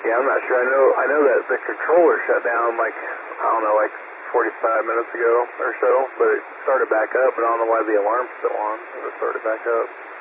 Yeah, I'm not sure. I know that the controller shut down like, I don't know, like 45 minutes ago or so, but it started back up, and I don't know why the alarm's still on. It started back up.